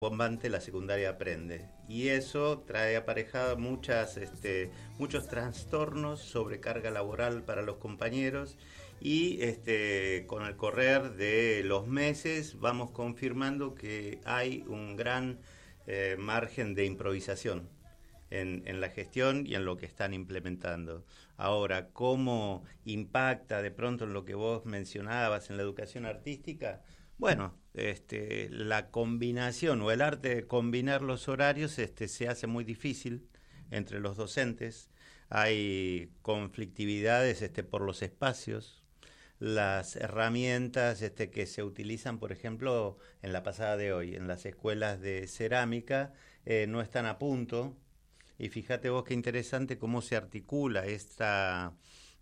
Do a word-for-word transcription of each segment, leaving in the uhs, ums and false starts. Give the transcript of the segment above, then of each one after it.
bombante la secundaria aprende y eso trae aparejada muchas este, muchos trastornos, sobrecarga laboral para los compañeros y este, con el correr de los meses vamos confirmando que hay un gran eh, margen de improvisación en, en la gestión y en lo que están implementando. Ahora, ¿cómo impacta de pronto en lo que vos mencionabas en la educación artística? Bueno, este, la combinación o el arte de combinar los horarios este, se hace muy difícil entre los docentes. Hay conflictividades este, por los espacios, las herramientas este, que se utilizan, por ejemplo, en la pasada de hoy, en las escuelas de cerámica, eh, no están a punto. Y fíjate vos qué interesante cómo se articula esta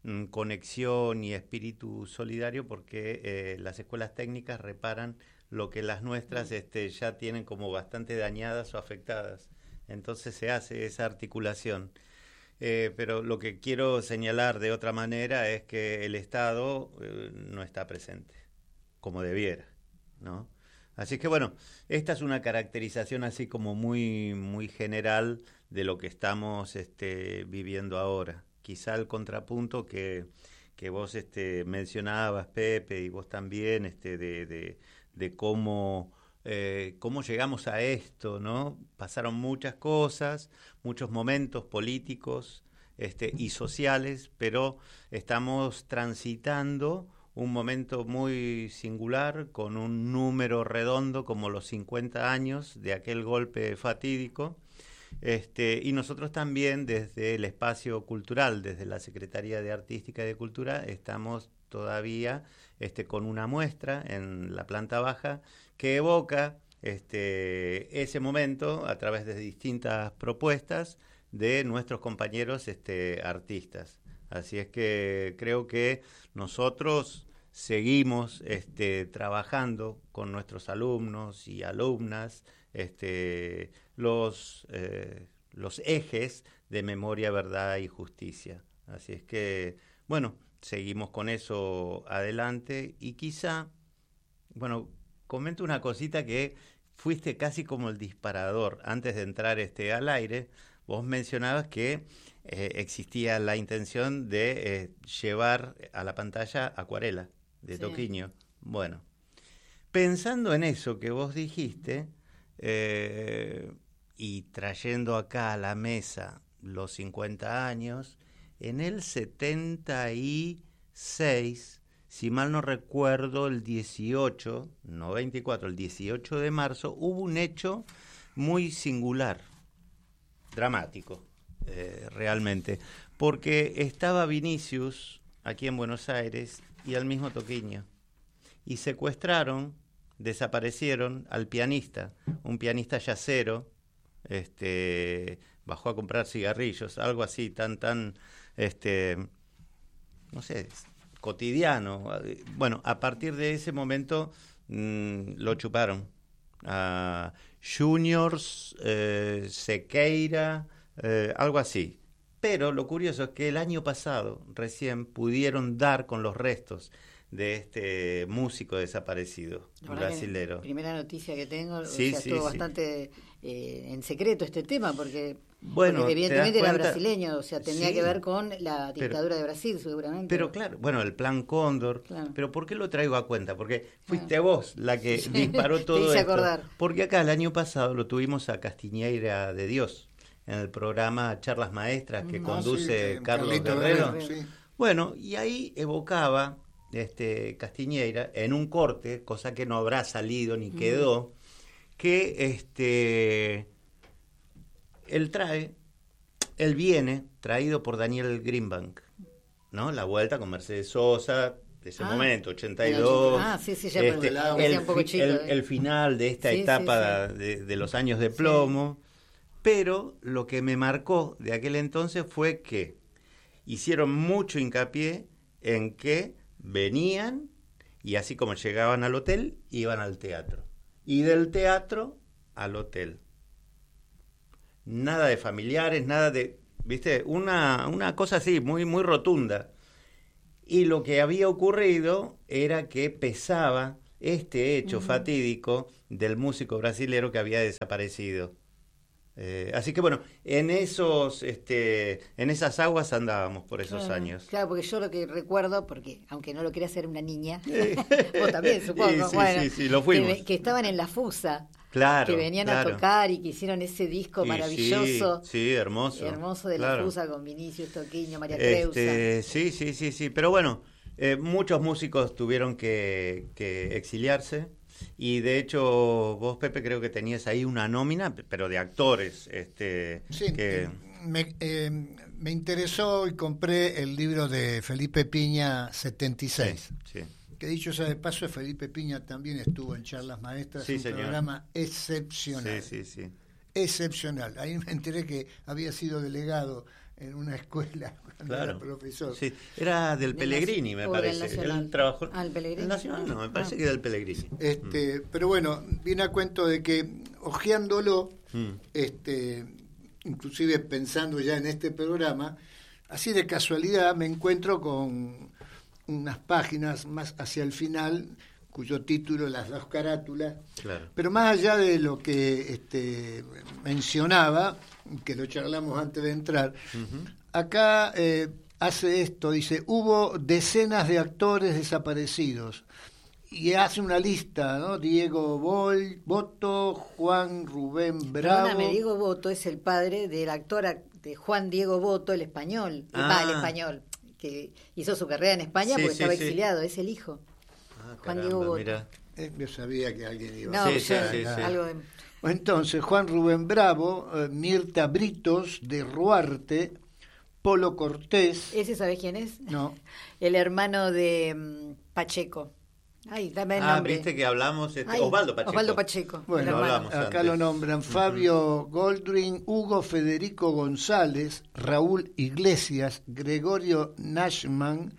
conexión y espíritu solidario, porque eh, las escuelas técnicas reparan lo que las nuestras este, ya tienen como bastante dañadas o afectadas. Entonces se hace esa articulación. Eh, pero lo que quiero señalar de otra manera es que el Estado eh, no está presente, como debiera, ¿no? Así que bueno, esta es una caracterización así como muy, muy general de lo que estamos este, viviendo ahora. Quizá el contrapunto que, que vos este, mencionabas, Pepe, y vos también, este, de, de, de cómo, eh, cómo llegamos a esto, ¿no? Pasaron muchas cosas, muchos momentos políticos este, y sociales, pero estamos transitando un momento muy singular, con un número redondo como los cincuenta años de aquel golpe fatídico. Este, y nosotros también desde el espacio cultural, desde la Secretaría de Artística y de Cultura, estamos todavía este, con una muestra en la planta baja que evoca este, ese momento a través de distintas propuestas de nuestros compañeros este, artistas. Así es que creo que nosotros seguimos este, trabajando con nuestros alumnos y alumnas este, los, eh, los ejes de memoria, verdad y justicia. Así es que, bueno, seguimos con eso adelante y quizá, bueno, comento una cosita que fuiste casi como el disparador antes de entrar este, al aire. Vos mencionabas que eh, existía la intención de eh, llevar a la pantalla acuarela de sí. Toquinho. Bueno, pensando en eso que vos dijiste eh, y trayendo acá a la mesa los cincuenta años, en el setenta y seis, si mal no recuerdo, el dieciocho, no veinticuatro, el dieciocho de marzo, hubo un hecho muy singular, dramático, eh, realmente, porque estaba Vinicius aquí en Buenos Aires y al mismo Toquinho, y secuestraron, desaparecieron al pianista, un pianista yacero, este, bajó a comprar cigarrillos, algo así tan, tan, este, no sé, cotidiano. Bueno, a partir de ese momento mmm, lo chuparon. Uh, Juniors, eh, Sequeira, eh, algo así. Pero lo curioso es que el año pasado recién pudieron dar con los restos de este músico desaparecido brasilero. Primera noticia que tengo, sí, o sea, sí, estuvo sí. bastante eh, en secreto este tema, porque, bueno, porque evidentemente era cuenta? brasileño, o sea, tenía sí, que ver con la dictadura pero, de Brasil, seguramente. Pero claro, bueno, el Plan Cóndor, claro. Pero ¿por qué lo traigo a cuenta? Porque fuiste claro. vos la que sí. disparó todo Te hice esto. Acordar. Porque acá el año pasado lo tuvimos a Castiñeira de Dios, en el programa Charlas Maestras que mm, conduce sí, Carlos Carlito Guerrero. Guerrero. Sí. Bueno, y ahí evocaba este Castiñeira en un corte, cosa que no habrá salido ni mm. quedó, que este él trae, él viene traído por Daniel Greenbank, ¿no? La vuelta con Mercedes Sosa de ese ah, momento, ochenta y dos. Ah, sí, sí, ya este, el, el, un poco chico, el, eh. el final de esta sí, etapa sí, sí. De, de los años de plomo. Sí. Pero lo que me marcó de aquel entonces fue que hicieron mucho hincapié en que venían y así como llegaban al hotel, iban al teatro. Y del teatro al hotel. Nada de familiares, nada de, viste, una, una cosa así, muy, muy rotunda. Y lo que había ocurrido era que pesaba este hecho uh-huh. fatídico del músico brasilero que había desaparecido. Eh, así que bueno, en esos, este, en esas aguas andábamos por esos claro, años. Claro, porque yo lo que recuerdo, porque aunque no lo quería hacer una niña, vos también supongo, sí, bueno, sí, sí, lo fuimos. Que, que estaban en la Fusa, claro, que venían claro. a tocar y que hicieron ese disco y maravilloso, sí, sí, hermoso, hermoso de claro. la Fusa con Vinicius Toquiño, María este, Creusa. Sí, sí, sí, sí, pero bueno, eh, muchos músicos tuvieron que, que exiliarse. Y de hecho, vos, Pepe, creo que tenías ahí una nómina, pero de actores. Este, sí, que... eh, me, eh, me interesó y compré el libro de Felipe Piña, setenta y seis. Sí, sí. Que dicho sea de paso, Felipe Piña también estuvo en Charlas Maestras, sí, un señor. programa excepcional. Sí, sí, sí. Excepcional. Ahí me enteré que había sido delegado en una escuela cuando claro. era profesor. Sí. Era del Pellegrini, me parece. Él trabajó. Ah, el Pellegrini. El Nacional no, me parece ah. que era del Pellegrini. Este, mm. Pero bueno, viene a cuento de que hojeándolo, mm. este, inclusive pensando ya en este programa, así de casualidad me encuentro con unas páginas más hacia el final, cuyo título, las dos carátulas, claro. Pero más allá de lo que este, mencionaba, que lo charlamos antes de entrar, uh-huh. acá eh, hace esto, dice, hubo decenas de actores desaparecidos, y hace una lista, ¿no? Diego Bol, Boto, Juan Rubén Bravo. Perdóname, Diego Boto es el padre del actor de Juan Diego Boto, el español, ah. el español, que hizo su carrera en España sí, porque sí, estaba sí. exiliado, es el hijo. Ah, Juan caramba, Diego Boto. Mira. Eh, yo sabía que alguien iba no, a sí, decir sí, sí, sí. algo de... Entonces, Juan Rubén Bravo, eh, Mirta Britos de Ruarte, Polo Cortés. ¿Ese sabés quién es? No. El hermano de um, Pacheco. Ay, dame el ah, nombre. viste que hablamos, este, Ay, Osvaldo Pacheco. Osvaldo Pacheco. Bueno, hablamos acá antes. Lo nombran Fabio uh-huh. Goldring, Hugo Federico González, Raúl Iglesias, Gregorio Nashman,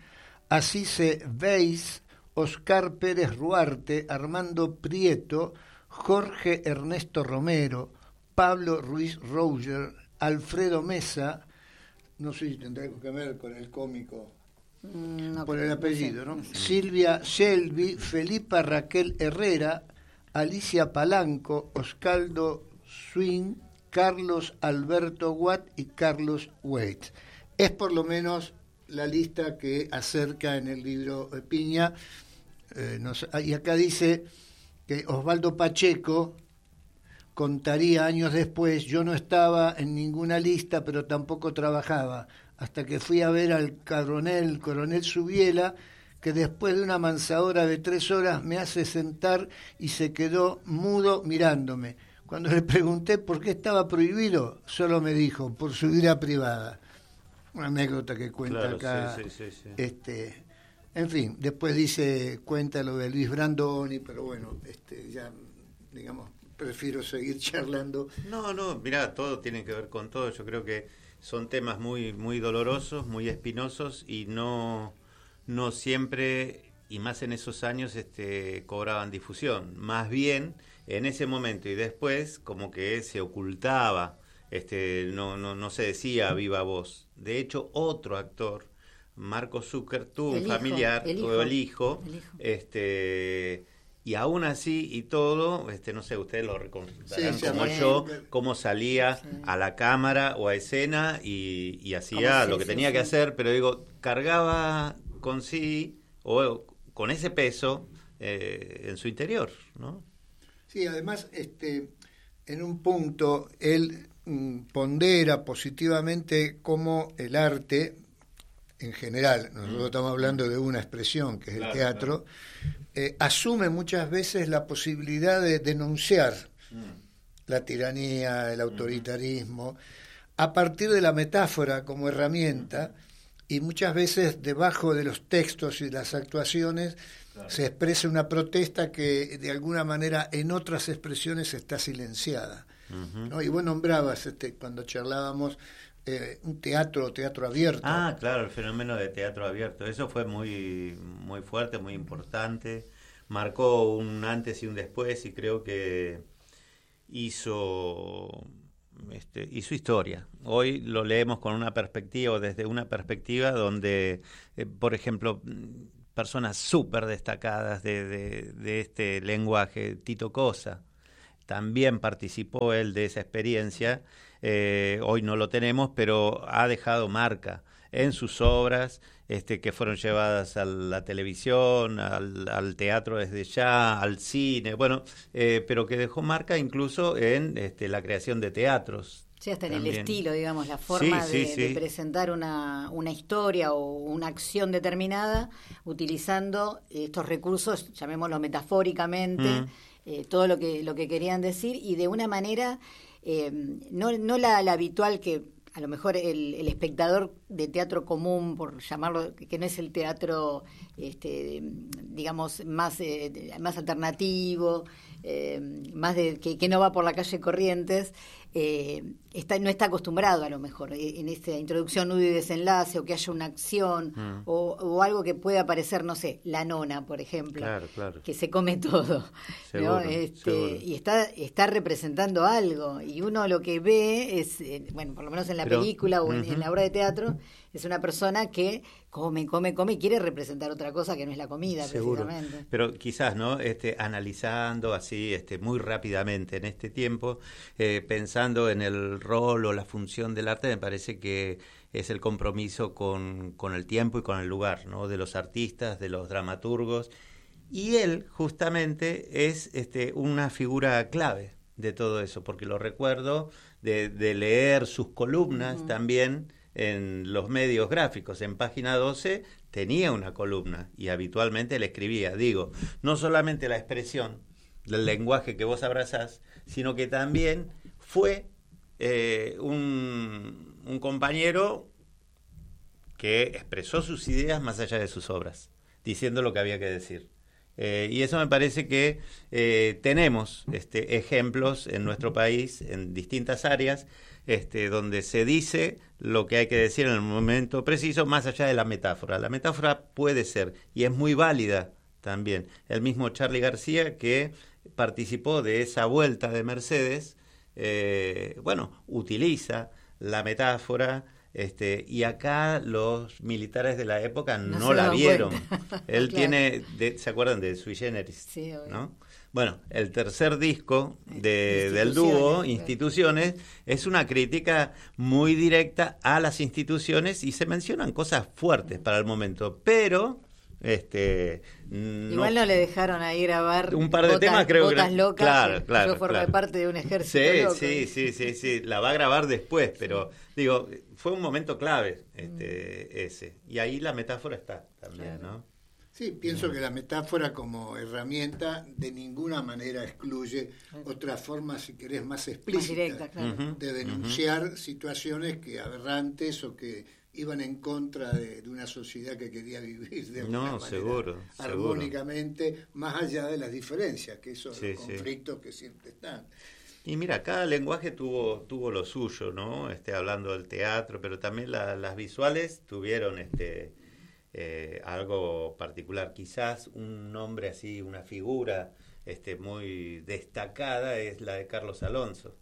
Asise Weiss, Oscar Pérez Ruarte, Armando Prieto, Jorge Ernesto Romero, Pablo Ruiz Roger, Alfredo Mesa, no sé si tendrá que ver con el cómico, no, por el apellido, ¿no? Sí. Silvia Shelby, Felipa Raquel Herrera, Alicia Palanco, Osvaldo Swing, Carlos Alberto Watt y Carlos Waits. Es por lo menos la lista que acerca en el libro de Piña. Eh, nos, y acá dice que Osvaldo Pacheco contaría años después, yo no estaba en ninguna lista, pero tampoco trabajaba, hasta que fui a ver al coronel, coronel Subiela, que después de una mansadora de tres horas me hace sentar y se quedó mudo mirándome. Cuando le pregunté por qué estaba prohibido, solo me dijo, por su vida privada. Una anécdota que cuenta claro, acá. Sí, sí, sí, sí. Este, en fin, después dice, cuenta lo de Luis Brandoni, pero bueno, este, ya, digamos, prefiero seguir charlando. No, no, mirá, todo tiene que ver con todo. Yo creo que son temas muy, muy dolorosos, muy espinosos y no, no siempre, y más en esos años, este, cobraban difusión. Más bien, en ese momento y después, como que se ocultaba. Este, no, no, no se decía viva voz. De hecho, otro actor, Marco Zucker, tuvo el un hijo, familiar, el o el hijo, el hijo, este, y aún así y todo, este, no sé, ustedes lo recordarán sí, como sí, yo, sí. cómo salía sí. a la cámara o a escena y, y hacía lo que sí, tenía sí, que sí. hacer, pero digo, cargaba con sí, o con ese peso eh, en su interior, ¿no? Sí, además, este, en un punto, él pondera positivamente cómo el arte en general, nosotros estamos hablando de una expresión que es el claro, teatro, claro. Eh, asume muchas veces la posibilidad de denunciar mm. la tiranía, el autoritarismo, mm. a partir de la metáfora como herramienta, y muchas veces debajo de los textos y las actuaciones claro. se expresa una protesta que de alguna manera en otras expresiones está silenciada. Uh-huh. ¿No? Y vos nombrabas este, cuando charlábamos eh, un teatro, teatro abierto. Ah, claro, el fenómeno de teatro abierto. Eso fue muy, muy fuerte, muy importante. Marcó un antes y un después y creo que hizo, este, hizo historia. Hoy lo leemos con una perspectiva, o desde una perspectiva donde, eh, por ejemplo, personas súper destacadas de, de, de este lenguaje, Tito Cosa, también participó él de esa experiencia, eh, hoy no lo tenemos, pero ha dejado marca en sus obras, este, que fueron llevadas a la televisión, al, al teatro desde ya, al cine, bueno, eh, pero que dejó marca incluso en este, la creación de teatros. Sí, hasta en también. el estilo, digamos, la forma sí, de, sí, sí. de presentar una, una historia o una acción determinada, utilizando estos recursos, llamémoslo metafóricamente, mm. eh, todo lo que lo que querían decir, y de una manera eh, no, no la, la habitual que a lo mejor el, el espectador de teatro común, por llamarlo, que no es el teatro, este, digamos, más, eh, más alternativo, eh, más de que, que no va por la calle Corrientes, eh, está, no está acostumbrado a lo mejor en esta introducción, nudo y desenlace, o que haya una acción, mm. o, o algo que pueda parecer, no sé, La Nona, por ejemplo, claro, claro. que se come todo, seguro, ¿no? Este, seguro. Y está, está representando algo, y uno lo que ve es, eh, bueno, por lo menos en la Pero, película o en, uh-huh. en la obra de teatro, es una persona que come, come, come y quiere representar otra cosa que no es la comida, seguro. Precisamente. Pero quizás, ¿no? Este, analizando así este, muy rápidamente en este tiempo, eh, pensando en el rol o la función del arte, me parece que es el compromiso con, con el tiempo y con el lugar, ¿no? De los artistas, de los dramaturgos. Y él, justamente, es este, una figura clave de todo eso, porque lo recuerdo de, de leer sus columnas uh-huh. también en los medios gráficos. En Página doce tenía una columna y habitualmente le escribía, digo, no solamente la expresión del lenguaje que vos abrazás, sino que también fue eh, un, un compañero que expresó sus ideas más allá de sus obras, diciendo lo que había que decir. Eh, y eso me parece que eh, tenemos este, ejemplos en nuestro país, en distintas áreas, este, donde se dice lo que hay que decir en el momento preciso, más allá de la metáfora. La metáfora puede ser, y es muy válida también. El mismo Charly García, que participó de esa vuelta de Mercedes, eh, bueno, utiliza la metáfora. Este, y acá los militares de la época no, no la vieron. Él claro. tiene, de, ¿se acuerdan de Sui Generis? Sí, ¿no? Bueno, el tercer disco de, del dúo, Instituciones, claro. es una crítica muy directa a las instituciones y se mencionan cosas fuertes para el momento, pero este no, igual no le dejaron ahí grabar un par de botas, temas, creo botas que locas, claro, claro, yo formé claro. parte de un ejército sí, loco. Sí, sí, sí, sí, la va a grabar después, pero sí. digo, fue un momento clave este mm. ese, y ahí la metáfora está también, claro. ¿no? Sí, pienso mm. que la metáfora como herramienta de ninguna manera excluye otras formas, si querés, más explícitas más directa, claro. uh-huh, de denunciar uh-huh. situaciones que aberrantes o que iban en contra de, de una sociedad que quería vivir de alguna no, manera seguro, armónicamente, seguro. Más allá de las diferencias, que esos sí, los conflictos sí. que siempre están. Y mira, cada lenguaje tuvo tuvo lo suyo, ¿no? Este, hablando del teatro, pero también la, las visuales tuvieron este eh, algo particular. Quizás un nombre así, una figura este muy destacada es la de Carlos Alonso,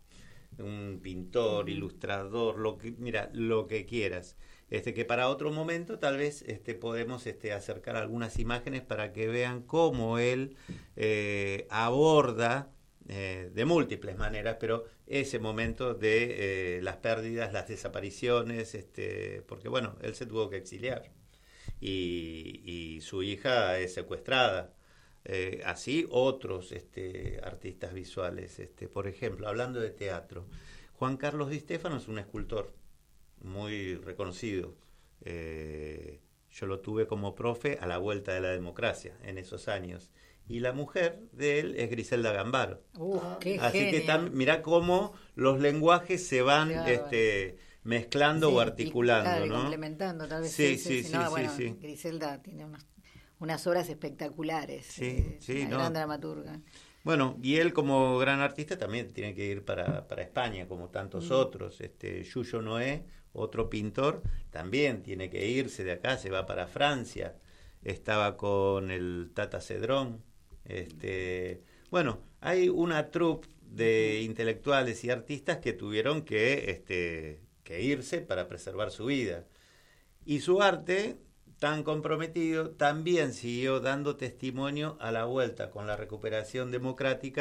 un pintor, mm. ilustrador, lo que mira, lo que quieras. Este, que para otro momento tal vez este, podemos este, acercar algunas imágenes para que vean cómo él eh, aborda eh, de múltiples maneras, pero ese momento de eh, las pérdidas, las desapariciones, este, porque bueno, él se tuvo que exiliar y, y su hija es secuestrada. Eh, así otros este, artistas visuales, este, por ejemplo, hablando de teatro, Juan Carlos Di Stéfano es un escultor muy reconocido. Eh, yo lo tuve como profe a la vuelta de la democracia en esos años. Y la mujer de él es Griselda Gambaro. Uh, qué Así genio. que tam, mirá cómo los lenguajes se van claro, este, mezclando sí, o articulando, y, claro, ¿no? Y complementando, tal vez. Sí, sí, sí, sí, sí, no, sí, bueno, sí. Griselda tiene unas, unas obras espectaculares. Sí, eh, sí, una no. gran dramaturga. Bueno, y él como gran artista también tiene que ir para, para España, como tantos mm. otros. Este, Yuyo Noé, otro pintor, también tiene que irse de acá, se va para Francia. Estaba con el Tata Cedrón. Este, bueno, hay una troupe de intelectuales y artistas que tuvieron que, este, que irse para preservar su vida. Y su arte, tan comprometido, también siguió dando testimonio a la vuelta con la recuperación democrática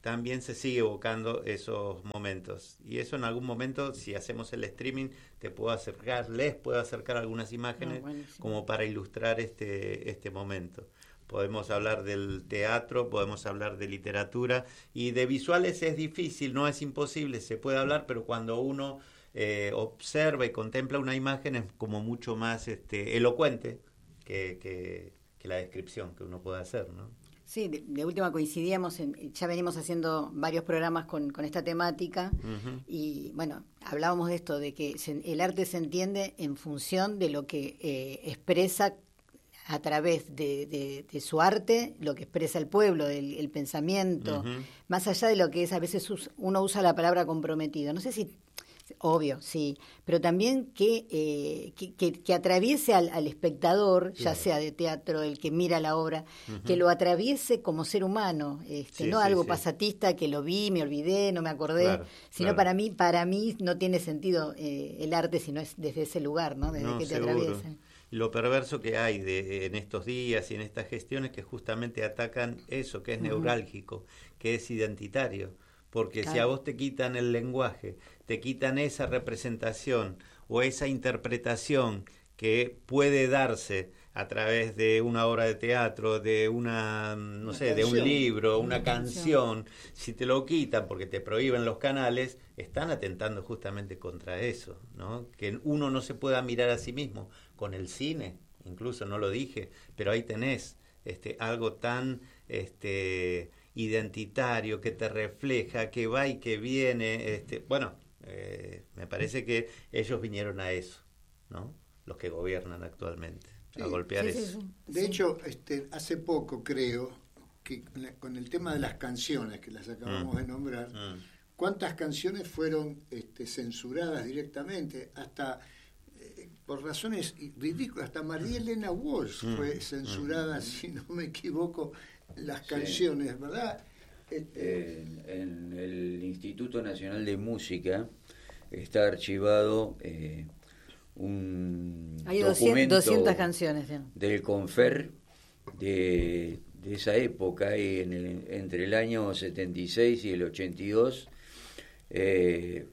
también se sigue evocando esos momentos. Y eso en algún momento, si hacemos el streaming, te puedo acercar, les puedo acercar algunas imágenes no, bueno, sí. como para ilustrar este, este momento. Podemos hablar del teatro, podemos hablar de literatura, y de visuales es difícil, no es imposible, se puede hablar, pero cuando uno eh, observa y contempla una imagen es como mucho más este, elocuente que, que, que la descripción que uno puede hacer, ¿no? Sí, de, de última coincidíamos, en, ya venimos haciendo varios programas con, con esta temática, uh-huh. y bueno, hablábamos de esto, de que se, el arte se entiende en función de lo que eh, expresa a través de, de, de su arte, lo que expresa el pueblo, el, el pensamiento, uh-huh. más allá de lo que es, a veces uno usa la palabra comprometido, no sé si... Obvio, sí, pero también que, eh, que, que, que atraviese al, al espectador, ya claro. sea de teatro, el que mira la obra, uh-huh. que lo atraviese como ser humano, este, sí, no sí, algo sí. pasatista que lo vi, me olvidé, no me acordé, claro, sino claro. para mí para mí no tiene sentido eh, el arte si no es desde ese lugar, ¿no? Desde no, que te seguro. atraviese. Lo perverso que hay de, en estos días y en estas gestiones que justamente atacan eso, que es uh-huh. neurálgico, que es identitario. Porque claro. si a vos te quitan el lenguaje, te quitan esa representación o esa interpretación que puede darse a través de una obra de teatro, de una, no una sé, canción. de un libro, una, una canción. canción, si te lo quitan porque te prohíben los canales, están atentando justamente contra eso, ¿no? Que uno no se pueda mirar a sí mismo. Con el cine, incluso no lo dije, pero ahí tenés este, algo tan... este identitario, que te refleja, que va y que viene, este, bueno, eh, me parece que ellos vinieron a eso, ¿no? Los que gobiernan actualmente, sí, a golpear sí, eso. Sí, sí. De hecho, este, hace poco creo que con el tema de las canciones que las acabamos mm. de nombrar, mm. ¿cuántas canciones fueron este, censuradas directamente? Hasta eh, por razones ridículas, hasta María Elena Walsh mm. fue censurada, mm. si no me equivoco, las canciones, sí. ¿verdad? Este... En, en el Instituto Nacional de Música está archivado eh, un Hay documento doscientas canciones ya. del Confer de, de esa época, y en el, entre el año setenta y seis y el ochenta y dos. Eh,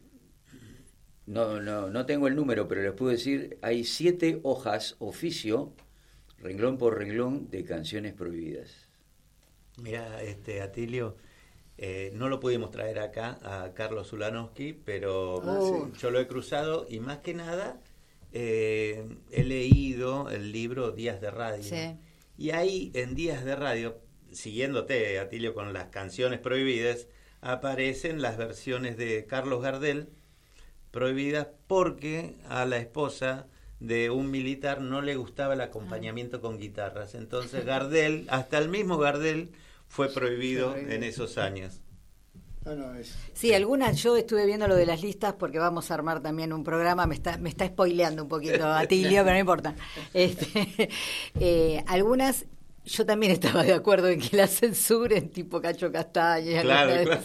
no, no, no tengo el número, pero les puedo decir, hay siete hojas oficio, renglón por renglón, de canciones prohibidas. Mira, este Atilio, eh, no lo pudimos traer acá a Carlos Ulanowski, pero oh. sí, yo lo he cruzado y más que nada eh, he leído el libro Días de Radio. Sí. Y ahí en Días de Radio, siguiéndote, Atilio, con las canciones prohibidas, aparecen las versiones de Carlos Gardel prohibidas porque a la esposa de un militar no le gustaba el acompañamiento con guitarras. Entonces Gardel, hasta el mismo Gardel, fue prohibido en esos años. No, no, es... Sí, algunas, yo estuve viendo lo de las listas porque vamos a armar también un programa, me está, me está spoileando un poquito Atilio, pero no importa. Este, eh, algunas... Yo también estaba de acuerdo en que la censuren, tipo Cacho Castaña. Claro, claro.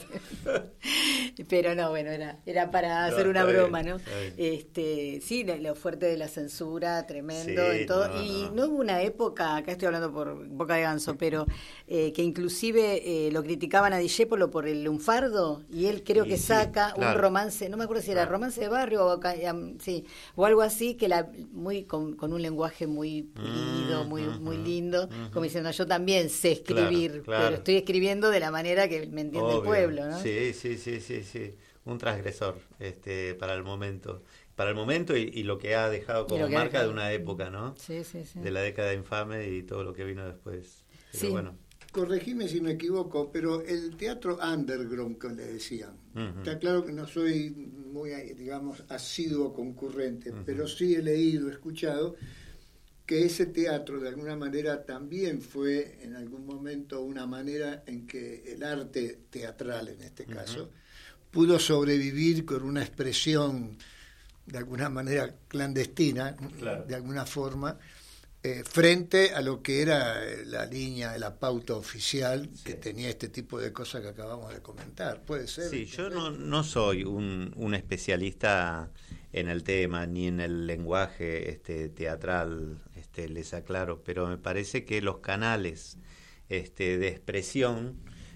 Pero no, bueno, era era para no, hacer una broma, bien, ¿no? Este, sí, lo, lo fuerte de la censura, tremendo. Sí, en todo. No, y no. no hubo una época, acá estoy hablando por boca de ganso, pero eh, que inclusive eh, lo criticaban a Discépolo por el lunfardo, y él creo y que sí, saca claro. un romance, no me acuerdo si era claro. romance de barrio o, um, sí, o algo así, que la muy con, con un lenguaje muy pulido, mm, muy, uh-huh, muy lindo, uh-huh. como diciendo, yo también sé escribir, claro, claro. pero estoy escribiendo de la manera que me entiende Obvio. el pueblo, ¿no? Sí, sí, sí, sí, sí, un transgresor este, para el momento, para el momento y, y lo que ha dejado como marca dejado. de una época, ¿no? Sí, sí, sí. De la década infame y todo lo que vino después. Pero sí. bueno. Corregime si me equivoco, pero el teatro underground, que le decían, uh-huh. está claro que no soy muy, digamos, asiduo concurrente, uh-huh. pero sí he leído, escuchado, que ese teatro de alguna manera también fue en algún momento una manera en que el arte teatral, en este caso, uh-huh. pudo sobrevivir con una expresión de alguna manera clandestina, claro. de alguna forma, eh, frente a lo que era la línea, la pauta oficial sí. que tenía este tipo de cosas que acabamos de comentar. ¿Puede ser? Sí, yo no, no soy un, un especialista en el tema ni en el lenguaje este, teatral, este, les aclaro, pero me parece que los canales este, de expresión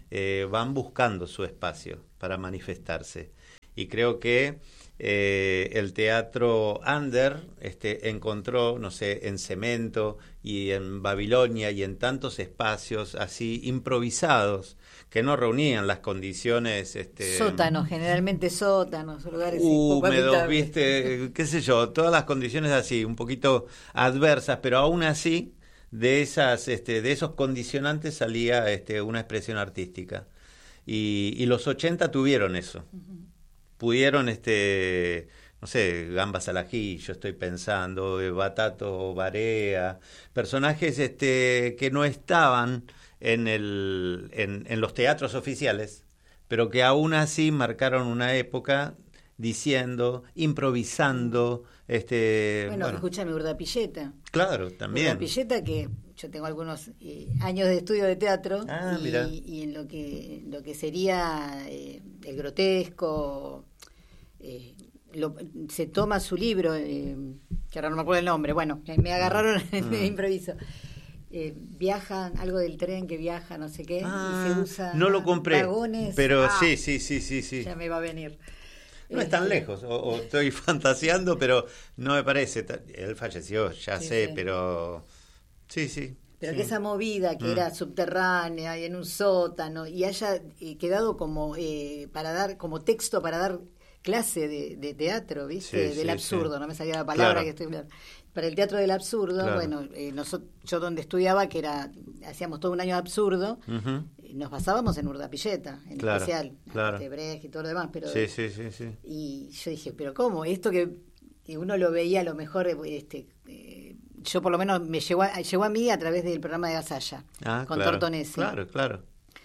eh, van buscando su espacio para manifestarse. Y creo que eh, el teatro under este, encontró, no sé, en Cemento y en Babilonia y en tantos espacios así improvisados que no reunían las condiciones... Este, sótanos, generalmente sótanos, lugares húmedos, viste, qué sé yo, todas las condiciones así, un poquito adversas, pero aún así de esas, este, de esos condicionantes salía este, una expresión artística. Y, y los ochenta tuvieron eso. Uh-huh. Pudieron, este, no sé, Gambas al ajillo, estoy pensando, de Batato Barea, personajes este, que no estaban en, el, en, en los teatros oficiales, pero que aún así marcaron una época diciendo, improvisando. Este, bueno, bueno. Escúchame, Urdapilleta. Claro, también. Urdapilleta, que yo tengo algunos eh, años de estudio de teatro, ah, y, mira. y en lo que, lo que sería eh, el grotesco... Eh, lo, se toma su libro, eh, que ahora no me acuerdo el nombre, bueno, me agarraron mm. de improviso. Eh, viajan, algo del tren que viaja, no sé qué, ah, y se usa no lo compré, vagones. Pero ah, sí, sí, sí, sí, sí. Ya me va a venir. No es tan lejos, o, o estoy fantaseando, pero no me parece. Él falleció, ya sí, sé, sí. pero sí, sí. Pero sí. que esa movida que mm. era subterránea y en un sótano y haya eh, quedado como eh, para dar, como texto para dar clase de, de teatro, ¿viste? Sí, del sí, absurdo, sí. no me salía la palabra claro. que estoy hablando. Para el teatro del absurdo, claro. bueno, eh, nosotros, yo donde estudiaba, que era, hacíamos todo un año de absurdo, uh-huh. eh, nos basábamos en Urdapilleta, en claro, especial, claro. de Brecht y todo lo demás, pero sí, sí, sí, sí. Y yo dije, pero ¿cómo? Esto que, que uno lo veía a lo mejor, este, eh, yo por lo menos me llegó a, llegó a mí a través del programa de Gasalla, ah, con claro, Tortonesi. Claro, claro.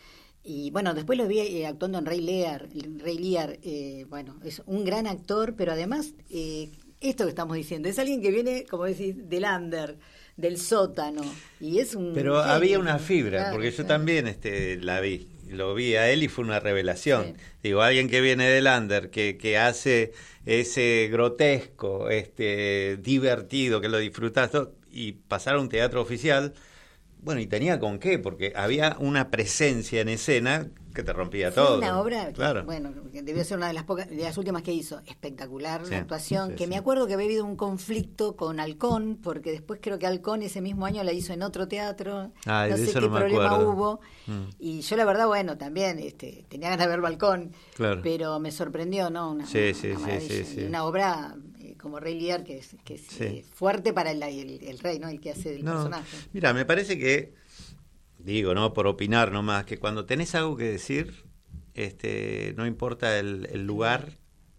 Y bueno, después lo vi eh, actuando en Rey Lear. Rey Lear, eh, bueno, es un gran actor, pero además, eh, esto que estamos diciendo, es alguien que viene, como decís, del under, del sótano, y es un... Pero genio, había una fibra, claro, porque yo claro. también este, la vi, lo vi a él y fue una revelación. Sí. Digo, alguien que viene del under, que, que hace ese grotesco, este divertido, que lo disfrutas todo, y pasar a un teatro oficial... Bueno, y tenía con qué, porque había una presencia en escena que te rompía Fue todo. una obra, claro. que, bueno, que debió ser una de las pocas, de las últimas que hizo, espectacular, sí, la actuación, sí, que sí. me acuerdo que había habido un conflicto con Halcón, porque después creo que Halcón ese mismo año la hizo en otro teatro, Ay, no de sé eso qué no me problema acuerdo. hubo, mm. y yo la verdad, bueno, también este, tenía ganas de verlo Halcón, claro. pero me sorprendió, ¿no? Una, sí, una, sí, una sí, sí, sí. una obra eh, como Rey Lear, que es, que es sí. eh, fuerte para el, el, el rey, ¿no? El que hace del no. personaje. Mira, me parece que digo, no por opinar nomás, que cuando tenés algo que decir, este, no importa el, el lugar,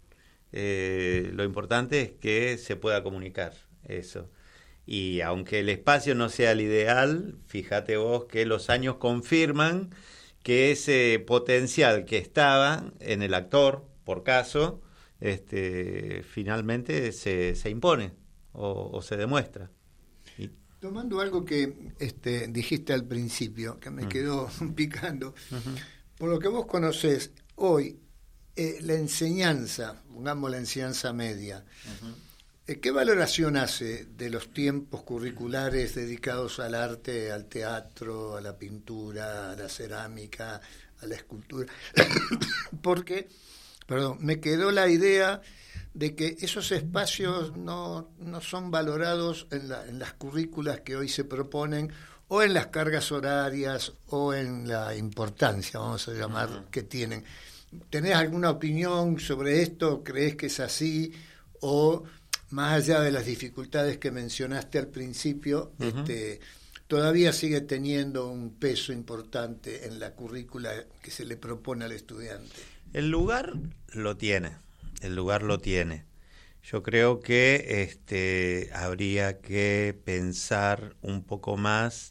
eh, lo importante es que se pueda comunicar eso. Y aunque el espacio no sea el ideal, fíjate vos que los años confirman que ese potencial que estaba en el actor, por caso, este, finalmente se, se impone o, o se demuestra. Y, tomando algo que este, dijiste al principio, que me uh-huh. quedó picando, uh-huh. por lo que vos conocés hoy, eh, la enseñanza, pongamos la enseñanza media, uh-huh. eh, ¿qué valoración hace de los tiempos curriculares dedicados al arte, al teatro, a la pintura, a la cerámica, a la escultura? Porque, perdón, me quedó la idea de que esos espacios no, no son valorados en, la, en las currículas que hoy se proponen, o en las cargas horarias, o en la importancia, vamos a llamar, uh-huh. que tienen. ¿Tenés alguna opinión sobre esto? ¿Crees que es así? O, más allá de las dificultades que mencionaste al principio, uh-huh. este, todavía sigue teniendo un peso importante en la currícula que se le propone al estudiante. El lugar lo tiene. El lugar lo tiene. Yo creo que este habría que pensar un poco más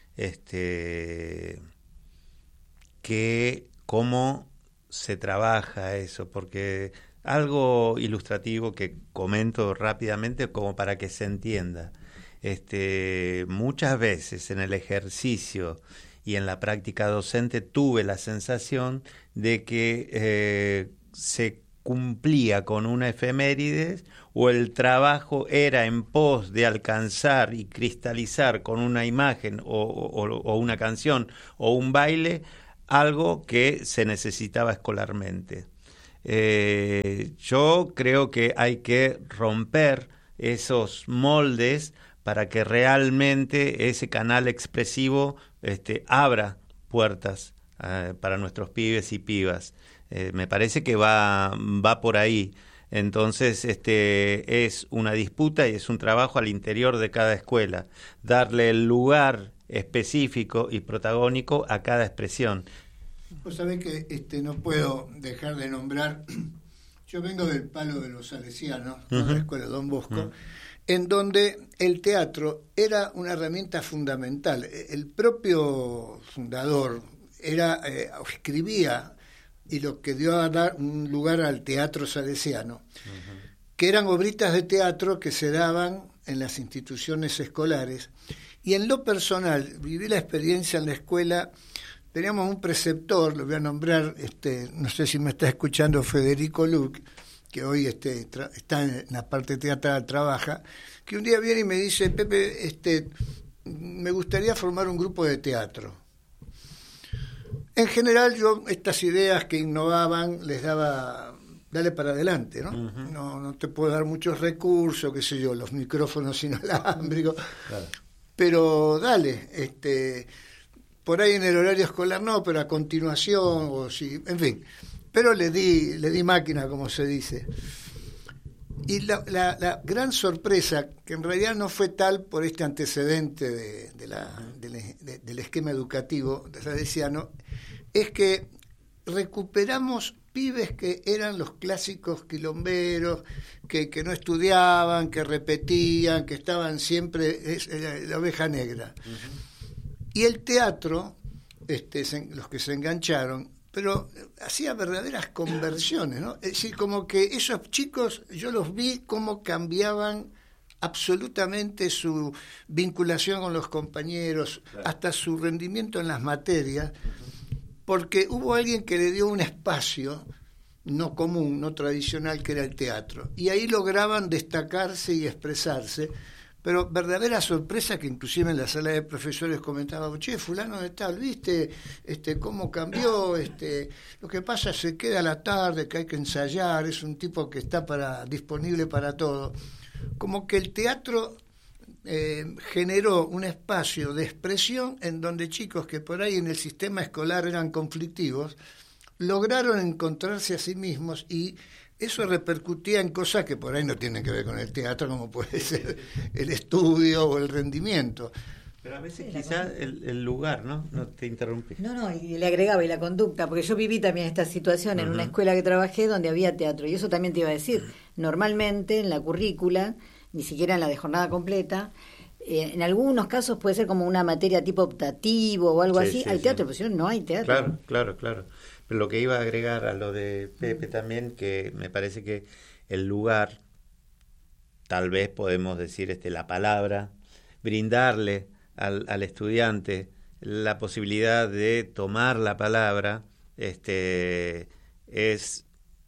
este que cómo se trabaja eso, porque algo ilustrativo que comento rápidamente como para que se entienda. Este, muchas veces en el ejercicio y en la práctica docente tuve la sensación de que eh, se cumplía con una efemérides o el trabajo era en pos de alcanzar y cristalizar con una imagen o, o, o una canción o un baile algo que se necesitaba escolarmente. Eh, yo creo que hay que romper esos moldes para que realmente ese canal expresivo este, abra puertas eh, para nuestros pibes y pibas. Eh, me parece que va, va por ahí. Entonces, este, es una disputa y es un trabajo al interior de cada escuela, darle el lugar específico y protagónico a cada expresión. Vos sabés que este, no puedo dejar de nombrar, yo vengo del palo de los salesianos, uh-huh. de la escuela Don Bosco, uh-huh. en donde el teatro era una herramienta fundamental. El propio fundador era eh, escribía, y lo que dio a dar un lugar al teatro salesiano, uh-huh. que eran obritas de teatro que se daban en las instituciones escolares. Y en lo personal, viví la experiencia en la escuela. Teníamos un preceptor, lo voy a nombrar, este, no sé si me está escuchando, Federico Luc, que hoy este, tra- está en la parte teatral, trabaja, que un día viene y me dice, Pepe, este, me gustaría formar un grupo de teatro. En general yo estas ideas que innovaban les daba, dale para adelante, ¿no? Uh-huh. No, no te puedo dar muchos recursos, qué sé yo, los micrófonos inalámbricos, claro. Pero dale, este... por ahí en el horario escolar no, pero a continuación, o si, en fin. Pero le di, le di máquina, como se dice. Y la, la, la gran sorpresa, que en realidad no fue tal por este antecedente de, de la, de, de, del esquema educativo salesiano, es que recuperamos pibes que eran los clásicos quilomberos, que, que no estudiaban, que repetían, que estaban siempre, es, la, la oveja negra. Uh-huh. Y el teatro, este, se, los que se engancharon, pero hacía verdaderas conversiones, ¿no? Es decir, como que esos chicos, yo los vi cómo cambiaban absolutamente su vinculación con los compañeros, claro. hasta su rendimiento en las materias, uh-huh. porque hubo alguien que le dio un espacio no común, no tradicional, que era el teatro. Y ahí lograban destacarse y expresarse. Pero verdadera sorpresa que inclusive en la sala de profesores comentaba, che, fulano de tal, ¿viste este cómo cambió? Este, lo que pasa es que se queda a la tarde, que hay que ensayar, es un tipo que está para disponible para todo. Como que el teatro eh, generó un espacio de expresión en donde chicos que por ahí en el sistema escolar eran conflictivos, lograron encontrarse a sí mismos y eso repercutía en cosas que por ahí no tienen que ver con el teatro, como puede ser el estudio o el rendimiento. Pero a veces sí, quizás el, el lugar, ¿no? No te interrumpí. No, no, y le agregaba y la conducta, porque yo viví también esta situación en uh-huh. una escuela que trabajé donde había teatro, y eso también te iba a decir. Normalmente en la currícula, ni siquiera en la de jornada completa, eh, en algunos casos puede ser como una materia tipo optativo o algo sí, así, sí, hay sí. teatro, pero si no, no hay teatro. Claro, claro, claro. Pero lo que iba a agregar a lo de Pepe también, que me parece que el lugar, tal vez podemos decir este la palabra, brindarle al, al estudiante la posibilidad de tomar la palabra, este es,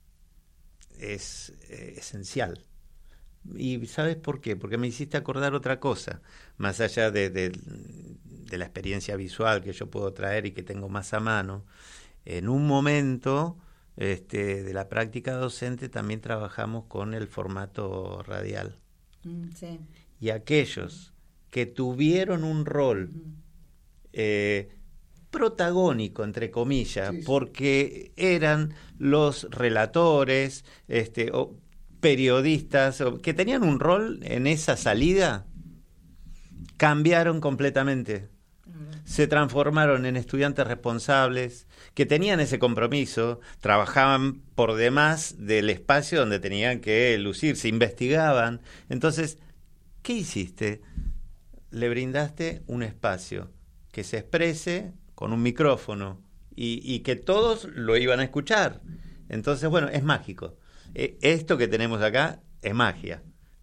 es eh, esencial. ¿Y sabes por qué? Porque me hiciste acordar otra cosa, más allá de, de, de la experiencia visual que yo puedo traer y que tengo más a mano. En un momento este, de la práctica docente también trabajamos con el formato radial. Mm, sí. Y aquellos que tuvieron un rol eh, protagónico, entre comillas, sí, sí. porque eran los relatores este, o periodistas o, que tenían un rol en esa salida, cambiaron completamente. Se transformaron en estudiantes responsables, que tenían ese compromiso, trabajaban por demás del espacio donde tenían que lucirse, investigaban. Entonces, ¿qué hiciste? Le brindaste un espacio que se exprese con un micrófono y, y que todos lo iban a escuchar. Entonces, bueno, es mágico. Eh, esto que tenemos acá es magia.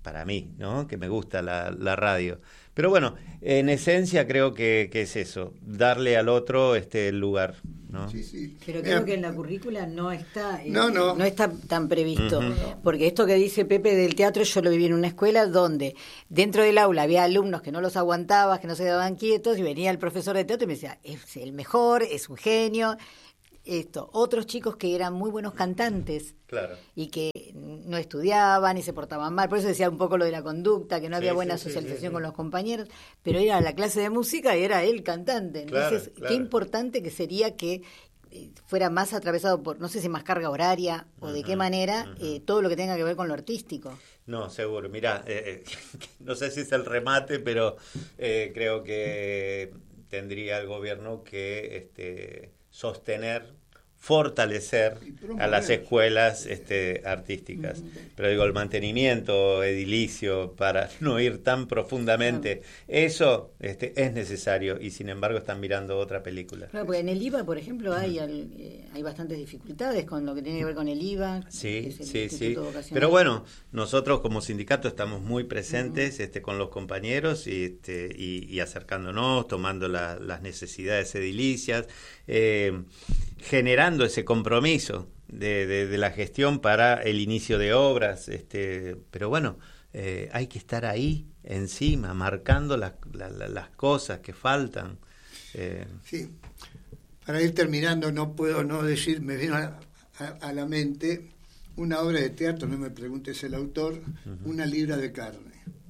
para mí, ¿no? Que me gusta la, la radio. Pero bueno, en esencia creo que, que es eso, darle al otro este el lugar, ¿no? Sí, sí. Pero creo que en la currícula no está, eh, no, no. no está tan previsto, Uh-huh. porque esto que dice Pepe del teatro, yo lo viví en una escuela donde dentro del aula había alumnos que no los aguantabas, que no se quedaban quietos, y venía el profesor de teatro y me decía, es el mejor, es un genio. Esto, otros chicos que eran muy buenos cantantes, Claro. y que no estudiaban y se portaban mal, por eso decía un poco lo de la conducta, que no había Sí, buena sí, sí, socialización sí, sí. con los compañeros, pero era la clase de música y era él cantante. Claro, Entonces, claro. qué importante que sería que eh, fuera más atravesado por, no sé si más carga horaria o de qué Ujú, manera, ujú. eh, todo lo que tenga que ver con lo artístico. No, seguro. Mirá, eh, no sé si es el remate, pero eh, creo que tendría el gobierno que este, sostener, fortalecer Y promover. a las escuelas este, artísticas. Pero digo, el mantenimiento edilicio para no ir tan profundamente, eso este, es necesario y sin embargo están mirando otra película. Claro, porque en el I V A, por ejemplo, hay al- eh, hay bastantes dificultades con lo que tiene que ver con el I V A. que Sí, es el sí, sí. Instituto Vocacional. Pero bueno, nosotros como sindicato estamos muy presentes este, con los compañeros y, este, y, y acercándonos, tomando la- las necesidades edilicias, eh, generando ese compromiso de, de, de la gestión para el inicio de obras. Este, pero bueno, eh, hay que estar ahí encima, marcando las, la- la- las cosas que faltan. Eh, Sí. Para ir terminando, no puedo no decir, me vino a, a- a la mente una obra de teatro, no me preguntes el autor, Una libra de carne.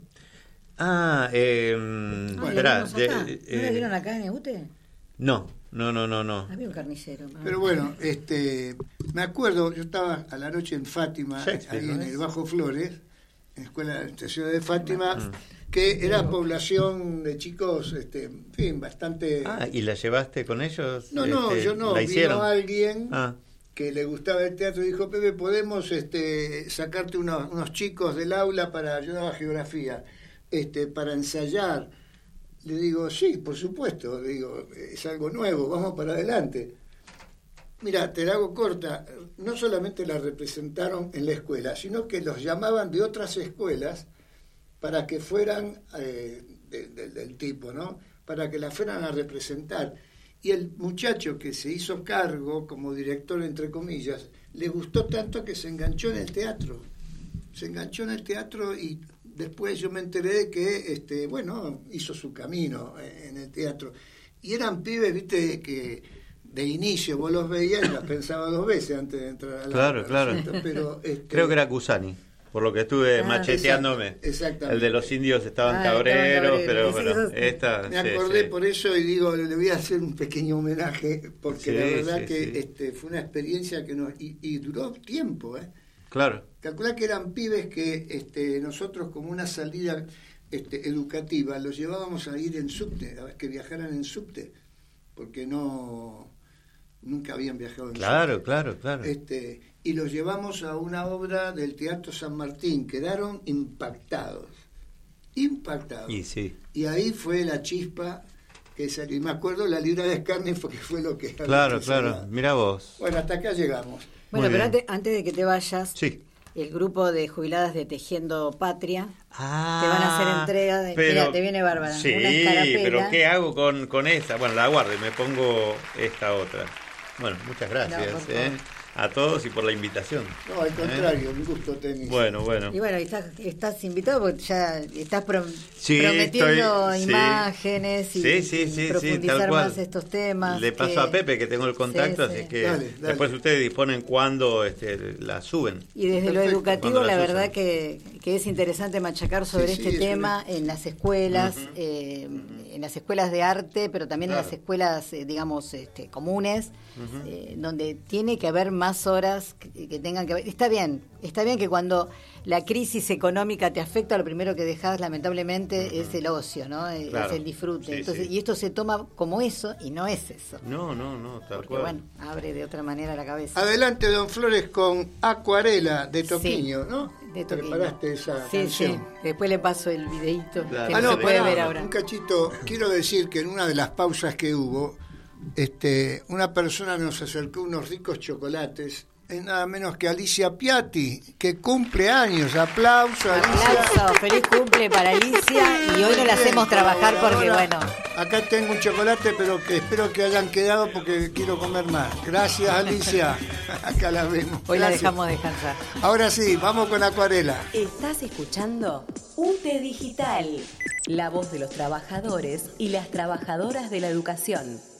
ah, eh, Ah, ¿la esperá, vimos acá? de- ¿No la eh, vieron acá en E U T E? no, no, no, no, no. Había un carnicero. ¿no? Pero bueno, este, me acuerdo, yo estaba a la noche en Fátima, Shakespeare, ahí ¿no en es? el Bajo Flores, en la Escuela de la Ciudad de Fátima, Mm. que era población de chicos, este, en fin, bastante... Ah, ¿y la llevaste con ellos? no, no, Este, yo no, ¿La vino hicieron? alguien Ah, que le gustaba el teatro y dijo, Pepe, ¿podemos este, sacarte unos, unos chicos del aula para ayudar a geografía, este, para ensayar? Le digo, sí, por supuesto, le digo, es algo nuevo, vamos para adelante. Mira, te la hago corta, no solamente la representaron en la escuela, sino que los llamaban de otras escuelas para que fueran, eh, de- de- del tipo, ¿no? Para que la fueran a representar. Y el muchacho que se hizo cargo como director, entre comillas, le gustó tanto que se enganchó en el teatro. Se enganchó en el teatro y después yo me enteré de que, este, bueno, hizo su camino en el teatro. Y eran pibes, viste, que de inicio vos los veías y las pensaba dos veces antes de entrar a la Claro, al claro. recinto, pero, este, creo que era Cusani, por lo que estuve Ah, macheteándome. exact- exactamente. El de los indios estaban Ah, cabreros, estaban pero cabreros. bueno, Sí, esos- esta... Me sí, acordé sí. por eso y digo, le voy a hacer un pequeño homenaje, porque Sí, la verdad sí, que sí. este fue una experiencia que nos... Y, y duró tiempo, ¿eh? Claro, Calculá que eran pibes que este, nosotros como una salida este, educativa los llevábamos a ir en subte, a que viajaran en subte, porque no nunca habían viajado en claro, subte. claro, claro. Este, y los llevamos a una obra del Teatro San Martín, quedaron impactados, impactados. Y sí, Y ahí fue la chispa que salió. Y me acuerdo la libra de carne porque fue lo que... claro, que claro. salió. Mira vos. Bueno, hasta acá llegamos. Bueno, Muy pero bien. antes, antes de que te vayas, Sí. el grupo de jubiladas de Tejiendo Patria Ah, te van a hacer entrega de... pero- Mira, te viene Bárbara. Sí, una escarapela. pero ¿qué hago con, con esta? Bueno, la guardo y me pongo esta otra. Bueno, muchas gracias No, por eh, favor. a todos y por la invitación. No, al ¿Eh? contrario, un gusto tenis. Bueno, bueno. Y bueno, y estás, estás invitado porque ya estás pro- Sí, prometiendo estoy- sí. imágenes y, Sí, sí, y sí, sí, profundizar tal cual. más estos temas. Le paso que- a Pepe que tengo el contacto, Sí, sí. así que Dale, dale. después ustedes disponen cuándo este, la suben. Y desde lo Perfecto. educativo, Cuando la las verdad usan. que, que es interesante machacar sobre Sí, sí, este es tema una- en las escuelas, eh, en las escuelas de arte, pero también en Claro. las escuelas, eh, digamos, este, comunes, eh, donde tiene que haber más horas que, que tengan que ver. Está bien, está bien que cuando la crisis económica te afecta, lo primero que dejas, lamentablemente, es el ocio, ¿no? Es Claro. el disfrute. Sí, Entonces, sí. y esto se toma como eso y no es eso. No, no, no, tal Porque, cual. bueno, abre de otra manera la cabeza. Adelante, don Flores, con Acuarela de Toquiño, Sí, ¿no? de Toquiño. Preparaste esa Sí, canción. sí. Después le paso el videíto Claro. que Ah, no, no, se puede pará, ver ahora. un cachito. Quiero decir que en una de las pausas que hubo, este, una persona nos acercó unos ricos chocolates es nada menos que Alicia Piatti, que cumple años. Aplauso, Alicia. Aplauso, feliz cumple para Alicia. Y hoy no la hacemos trabajar porque, bueno. Acá tengo un chocolate, pero que espero que hayan quedado porque quiero comer más. Gracias, Alicia. Acá la vemos. Hoy Gracias. La dejamos descansar. Ahora sí, vamos con Acuarela. Estás escuchando U T E Digital, la voz de los trabajadores y las trabajadoras de la educación.